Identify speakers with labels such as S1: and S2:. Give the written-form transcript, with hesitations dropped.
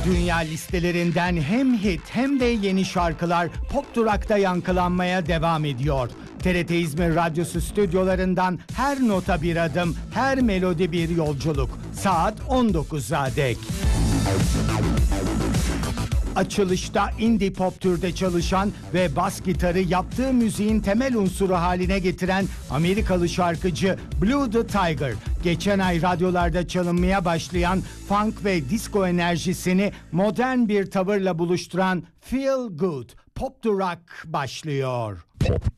S1: Dünya listelerinden hem hit hem de yeni şarkılar Pop Durak'ta yankılanmaya devam ediyor. TRT İzmir Radyosu stüdyolarından her nota bir adım, her melodi bir yolculuk. Saat 19'a dek. Açılışta indie pop türde çalışan ve bas gitarı yaptığı müziğin temel unsuru haline getiren Amerikalı şarkıcı Blue the Tiger, geçen ay radyolarda çalınmaya başlayan funk ve disco enerjisini modern bir tavırla buluşturan Feel Good, Pop Durak başlıyor.
S2: Pop